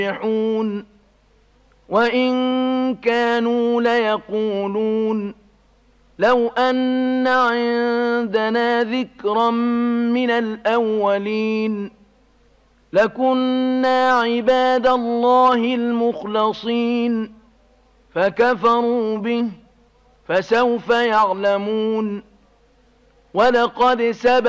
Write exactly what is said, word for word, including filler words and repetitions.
يُصْبِحُونَ وَإِن كَانُوا لَيَقُولُونَ لَوْ أَنَّ عِندَنَا ذِكْرًا مِّنَ الْأَوَّلِينَ لَكُنَّا عِبَادَ اللَّهِ الْمُخْلَصِينَ فَكَفَرُوا بِهِ فَسَوْفَ يَعْلَمُونَ وَلَقَدْ سَبَقَ